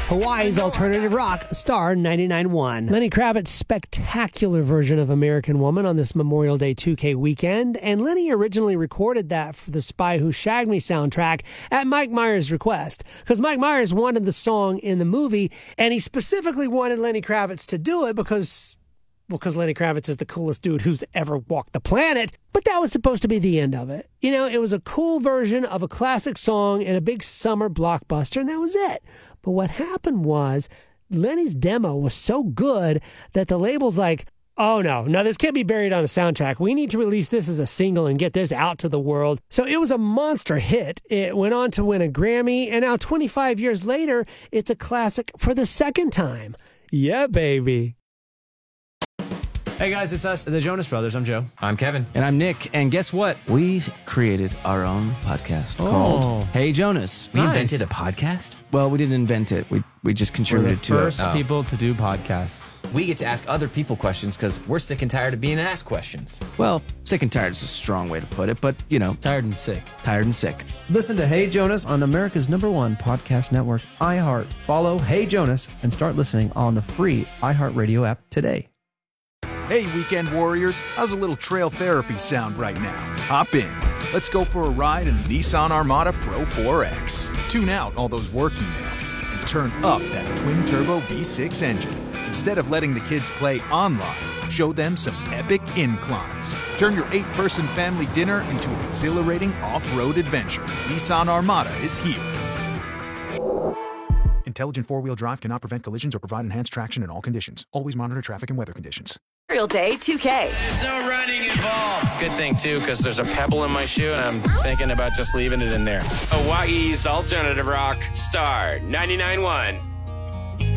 Hawaii's alternative rock, Star 99.1. Lenny Kravitz's spectacular version of American Woman on this Memorial Day 2K weekend, and Lenny originally recorded that for the Spy Who Shagged Me soundtrack at Mike Myers' request, because Mike Myers wanted the song in the movie, and he specifically wanted Lenny Kravitz to do it because Lenny Kravitz is the coolest dude who's ever walked the planet. But that was supposed to be the end of it. You know, it was a cool version of a classic song in a big summer blockbuster, and that was it. But what happened was Lenny's demo was so good that the label's like, oh, no, this can't be buried on a soundtrack. We need to release this as a single and get this out to the world. So it was a monster hit. It went on to win a Grammy, and now 25 years later, it's a classic for the second time. Yeah, baby. Hey guys, it's us, the Jonas Brothers. I'm Joe. I'm Kevin. And I'm Nick. And guess what? We created our own podcast called Hey Jonas. We invented a podcast? Well, we didn't invent it. We just contributed to it. We're the first people to do podcasts. We get to ask other people questions because we're sick and tired of being asked questions. Well, sick and tired is a strong way to put it, but, you know. Tired and sick. Tired and sick. Listen to Hey Jonas on America's #1 podcast network, iHeart. Follow Hey Jonas and start listening on the free iHeartRadio app today. Hey, weekend warriors, how's a little trail therapy sound right now? Hop in. Let's go for a ride in the Nissan Armada Pro 4X. Tune out all those work emails and turn up that twin-turbo V6 engine. Instead of letting the kids play online, show them some epic inclines. Turn your 8-person family dinner into an exhilarating off-road adventure. Nissan Armada is here. Intelligent four-wheel drive cannot prevent collisions or provide enhanced traction in all conditions. Always monitor traffic and weather conditions. Memorial Day 2K. There's no running involved. Good thing, too, because there's a pebble in my shoe, and I'm thinking about just leaving it in there. Hawaii's alternative rock, Star 99.1.